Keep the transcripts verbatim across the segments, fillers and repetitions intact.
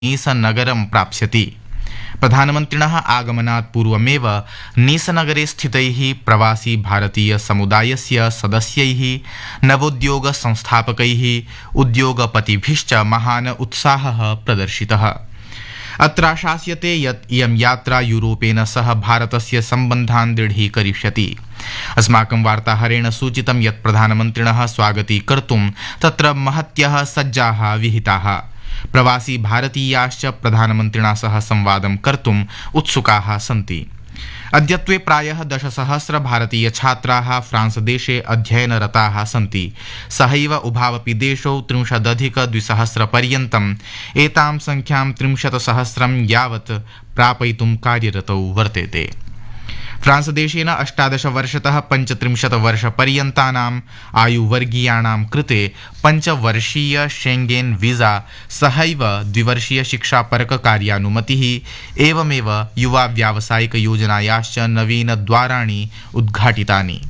नीसनगरं प्राप्स्यति। प्रधानमन्त्रिणः आगमनात् पूर्वमेव नीसनगरे स्थितैः प्रवासी भारतीय समुदायस्य सदस्यैः नवोद्योग संस्थापकैः उद्योगपतिभिश्च महान् उत्साहः प्रदर्शितः। अत्र आशास्यते यत् इयं यात्रा यूरोपेन सह भारतस्य सम्बन्धान् दृढीकरिष्यति। अस्माकं वार्ताहरेण सूचितं यत् प्रधानमन्त्रिणः स्वागतीकर्तुं तत्र महत्यः सज्जाः विहिताः। प्रवासी भारतीयाश्च प्रधानमन्त्रिणा सह संवादं कर्तुम् उत्सुकाः सन्ति। अद्यत्वे प्रायः दशसहस्र भारतीय छात्राः फ्रांस देशे अध्ययनरताः सन्ति। सहैव उभावपि देशौ त्रिंशदधिक द्विसहस्र पर्यन्तम् एतां संख्यां त्रिंशत् सहस्रं यावत् प्रापयितुं कार्यरतौ वर्तेते। फ्रांस देशेन अष्टादश वर्षतः पञ्चत्रिंशत् वर्षपर्यन्तानाम् आयुवर्गीयाणां कृते पञ्चवर्षीय शेंगेन वीजा सहैव द्विवर्षीय शिक्षापरक कार्यानुमतिः एवमेव युवा व्यावसायिक योजनायाश्च नवीनद्वाराणि उद्घाटितानि।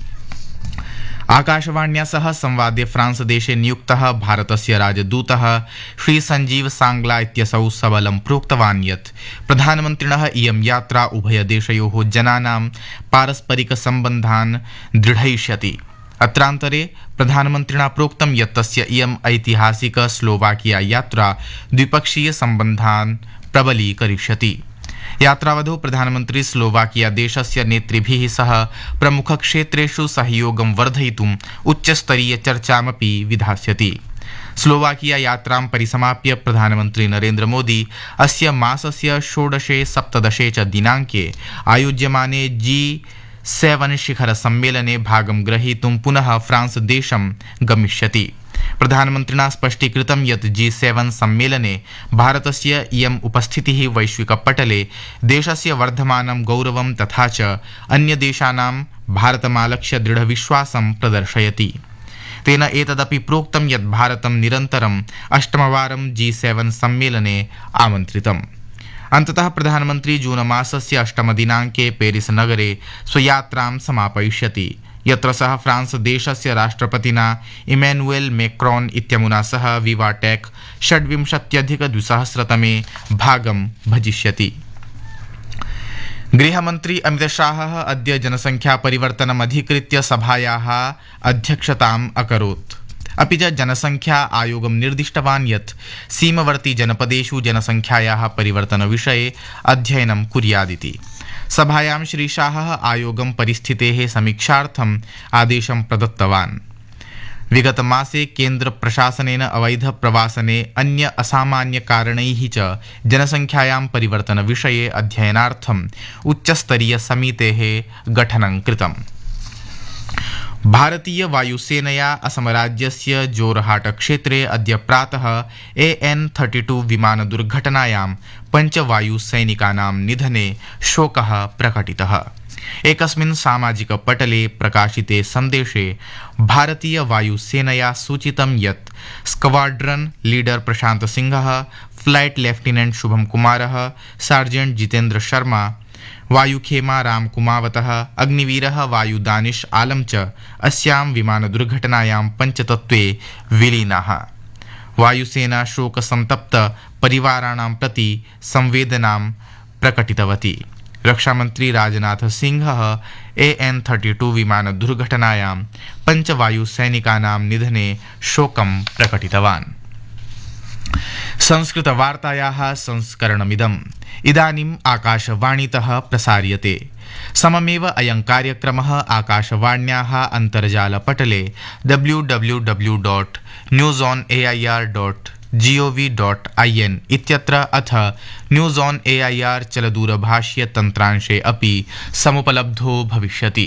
आकाशवाण्या सह संवादे फ्रांस देशे नियुक्तः भारतस्य राजदूतः श्री संजीव सांग्ला इत्यसौ सबलं प्रोक्तवान् यत् प्रधानमन्त्रिणः इयं यात्रा उभयदेशयोः जनानां पारस्परिकसम्बन्धान् दृढयिष्यति। अत्रान्तरे प्रधानमन्त्रिणा प्रोक्तं यत् तस्य इयम् ऐतिहासिक स्लोवाकिया यात्रा द्विपक्षीय सम्बन्धान् प्रबलीकरिष्यति। यात्रावधौ प्रधानमन्त्री स्लोवाकिया देशस्य नेतृभिः सह प्रमुखक्षेत्रेषु सहयोगं वर्धयितुम् उच्चस्तरीय चर्चामपि विधास्यति। स्लोवाकिया यात्रां परिसमाप्य प्रधानमन्त्री नरेन्द्र मोदी अस्य मासस्य षोडशे सप्तदशे च दिनाङ्के आयोज्यमाने जी सेवन शिखर सम्मेलने भागं ग्रहीतुं पुनः फ्रांस देशं गमिष्यति। प्रधानमन्त्रिणा स्पष्टीकृतं यत् जी सेवन सम्मेलने भारतस्य इयम् उपस्थितिः वैश्विकपटले देशस्य वर्धमानं गौरवं तथा च अन्यदेशानां भारतमालक्ष्य दृढविश्वासं प्रदर्शयति। तेन एतदपि प्रोक्तं यत् भारतं निरन्तरम् अष्टमवारं जी सेवन सम्मेलने आमन्त्रितम्। अन्ततः प्रधानमन्त्री जून मासस्य अष्टमदिनाङ्के पेरिस नगरे स्वयात्रां समापयिष्यति, यत्र सः फ्रांस देशस्य राष्ट्रपतिना इमैनुएल मैक्रोन इत्यमुना सह विवाटेक् षड्विंशत्यधिकद्विसहस्रतमे भागं भजिष्यति। गृहमन्त्री अमितशाहः अद्य जनसंख्या परिवर्तनम् अधिकृत्य सभायाः अध्यक्षताम् अकरोत्। अपि च जनसंख्या आयोगं निर्दिष्टवान् यत् सीमवर्ती जनपदेषु जनसंख्यायाः परिवर्तनविषये अध्ययनं कुर्यादिति। सभायां श्री शाहः आयोगं परिस्थितेः समीक्षार्थम् आदेशं प्रदत्तवान्। विगतमासे केन्द्रप्रशासनेन अवैधप्रवासने अन्य असामान्यकारणैः च जनसंख्यायां परिवर्तनविषये अध्ययनार्थम् उच्चस्तरीयसमितेः गठनं कृतम्। भारतीय वायुसेनया असमराज्यस्य जोरहाट क्षेत्रे अद्य प्रातः ए एन थर्टी टू विमानदुर्घटनायां पञ्चवायुसैनिकानां निधने शोकः प्रकटितः। एकस्मिन् सामाजिकपटले प्रकाशिते सन्देशे भारतीय वायुसेनया सूचितं यत् स्क्वाड्रन् लीडर प्रशांत सिंहः, फ्लाइट लेफ्टिनेंट शुभम कुमारः, सार्जेंट जितेन्द्र शर्मा, वायुखेमा राम कुमावतः, अग्निवीरः वायुदानिश आलम च अस्यां विमानदुर्घटनायां पञ्चतत्त्वे विलीनाः। वायुसेना शोकसन्तप्त परिवाराणां प्रति संवेदनां प्रकटितवती। रक्षामन्त्री राजनाथ सिंहः ए एन थर्टी टू विमानदुर्घटनायां पञ्चवायुसैनिकानां निधने शोकं प्रकटितवान्। संस्कृतवार्तायाः संस्करणमिदम् इदानीम् आकाशवाणीतः प्रसार्यते। सममेव अयं कार्यक्रमः आकाशवाण्याः अन्तर्जालपटले W W W dot news on A I R dot G O V dot I N इत्यत्र अथ news on A I R चलदूरभाष्यतन्त्रांशे अपि समुपलब्धो भविष्यति।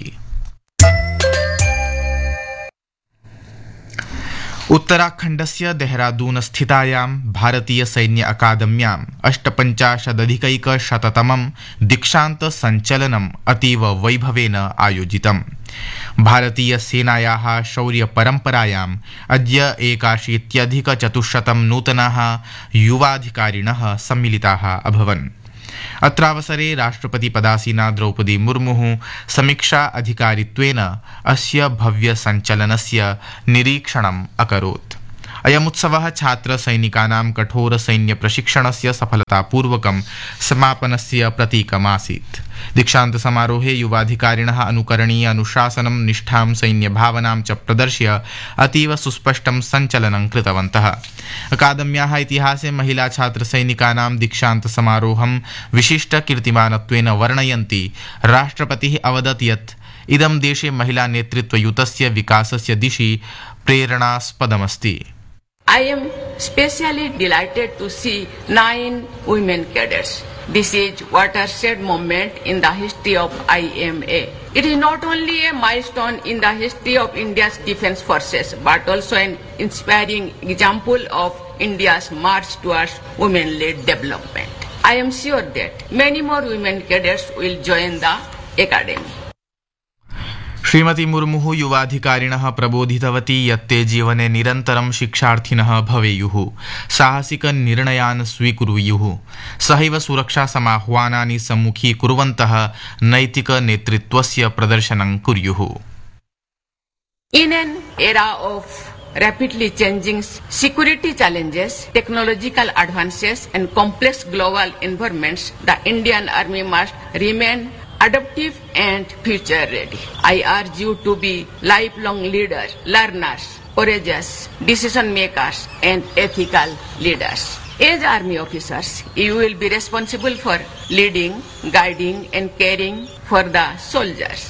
उत्तराखण्डस्य देहरादून स्थितायां भारतीय सैन्य अकादम्याम् अष्टपञ्चाशदधिकैकशततमं दीक्षान्त सञ्चलनम् अतीव वैभवेन आयोजितम्। भारतीय सेनायाः शौर्य परम्परायाम् अद्य एकाशीत्यधिकचतुश्शतं नूतनाः युवाधिकारिणः सम्मिलिताः अभवन्। अत्रावसरे राष्ट्रपति पदासीना द्रौपदी मुर्मुः समीक्षा अधिकारित्वेन अस्य भव्य सञ्चलनस्य निरीक्षणम् अकरोत्। अयमुत्सवः छात्रसैनिकानां कठोरसैन्यप्रशिक्षणस्य सफलतापूर्वकं समापनस्य प्रतीकमासीत्। दीक्षान्तसमारोहे युवाधिकारिणः अनुकरणीय अनुशासनं निष्ठां सैन्यभावनां च प्रदर्श्य अतीव सुस्पष्टं सञ्चलनं कृतवन्तः। अकादम्याः इतिहासे महिला छात्रसैनिकानां दीक्षान्तसमारोहं विशिष्टकीर्तिमानत्वेन वर्णयन्ति राष्ट्रपतिः अवदत् यत् इदं देशे महिला नेतृत्वयुतस्य विकासस्य दिशि प्रेरणास्पदमस्ति। I am especially delighted to see nine women cadets. This is a watershed moment in the history of I M A. It is not only a milestone in the history of India's defense forces, but also an inspiring example of India's march towards women-led development. I am sure that many more women cadets will join the academy. श्रीमती मुर्मुः युवाधिकारिणः प्रबोधितवती यत् ते जीवने निरन्तरं शिक्षार्थिनः भवेयुः, साहसिकनिर्णयान् स्वीकुर्युः, सहैव सुरक्षासमाह्वानानि सम्मुखीकुर्वन्तः नैतिकनेतृत्वस्य प्रदर्शनं कुर्युः। In an era of rapidly changing security challenges, technological advances and complex global environments, the Indian Army must remain adaptive and future ready. I urge you to be lifelong leaders, learners, courageous decision makers and ethical leaders. As Army officers, you will be responsible for leading, guiding and caring for the soldiers.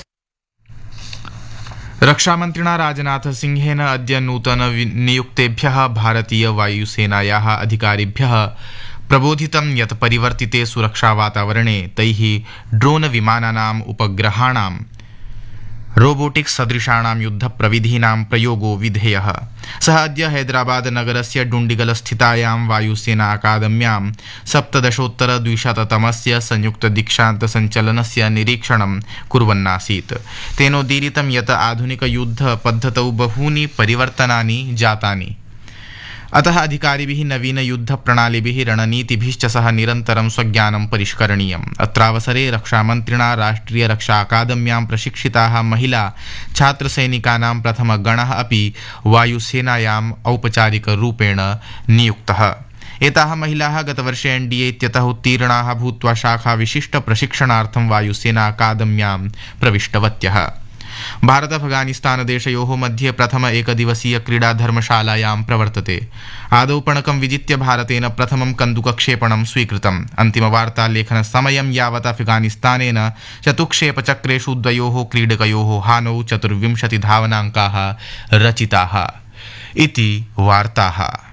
रक्षामन्त्रिणा राजनाथ सिंहेन अद्य नूतन नियुक्तेभ्यः भारतीय वायुसेनायाः अधिकारिभ्यः प्रबोधितं यत् परिवर्तिते सुरक्षावातावरणे तैः drone विमानानाम् उपग्रहाणां robotics सदृशाणां युद्धप्रविधीनां प्रयोगो विधेयः। सः अद्य हैदराबाद नगरस्य डुण्डिगल स्थितायां वायुसेना अकादम्यां सप्तदशोत्तर द्विशततमस्य संयुक्त दीक्षान्त संचलनस्य निरीक्षणं कुर्वन्नासीत्। तेनोदीरितं यत् आधुनिक युद्ध पद्धतौ बहूनि परिवर्तनानि जातानि, अतः अधिकारिभिः नवीन युद्ध प्रणालिभिः रणनीतिभिश्च सह निरन्तरं स्वज्ञानं परिष्करणीयम्। अत्रावसरे रक्षामन्त्रिणा राष्ट्रिय रक्षा अकादम्यां प्रशिक्षिताः महिला छात्रसैनिकानां प्रथमगणः अपि वायुसेनायाम् औपचारिकरूपेण नियुक्तः। एताः महिलाः गतवर्षे एन् डी ए इत्यतः उत्तीर्णाः भूत्वा शाखा विशिष्ट प्रशिक्षणार्थं वायुसेना अकादम्यां प्रविष्टवत्यः। भारत अफगानिस्तान देशयोः मध्ये प्रथम एकदिवसीय क्रीडा धर्मशालायां प्रवर्तते। आदौ पणकं विजित्य भारतेन प्रथमं कन्दुकक्षेपणं स्वीकृतम्। अन्तिमवार्तालेखनसमयं यावत् अफगानिस्तानेन चतुक्षेपचक्रेषु द्वयोः क्रीडकयोः हानौ चतुर्विंशति धावनाङ्काः रचिताः इति वार्ताः।